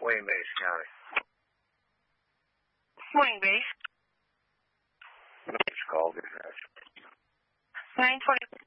William Base County. Morning, Base. It's called. 920.